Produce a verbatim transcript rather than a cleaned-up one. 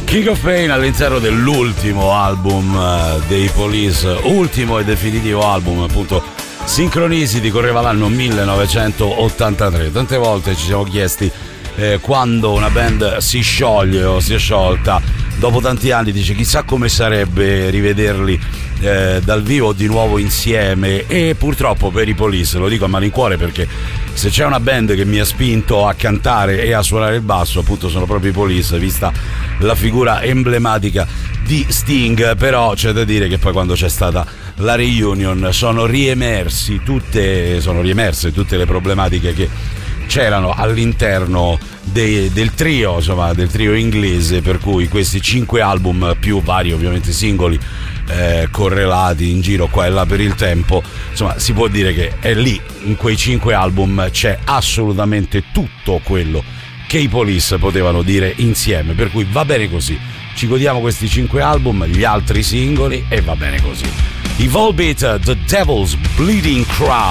King of Pain all'interno dell'ultimo album uh, dei Police, ultimo e definitivo album, appunto Synchronicity, correva l'anno millenovecentottantatré. Tante volte ci siamo chiesti eh, quando una band si scioglie o si è sciolta, dopo tanti anni dice chissà come sarebbe rivederli eh, dal vivo di nuovo insieme, e purtroppo per i Police, lo dico a malincuore, perché se c'è una band che mi ha spinto a cantare e a suonare il basso, appunto sono proprio i Police, vista la figura emblematica di Sting. Però c'è da dire che poi quando c'è stata la reunion sono riemersi tutte sono riemerse tutte le problematiche che c'erano all'interno de, del trio, insomma del trio inglese, per cui questi cinque album più vari ovviamente singoli eh, correlati in giro qua e là per il tempo, insomma si può dire che è lì, in quei cinque album c'è assolutamente tutto quello che i Police potevano dire insieme, per cui va bene così, ci godiamo questi cinque album, gli altri singoli, e va bene così. I Volbeat, The Devil's Bleeding Crown.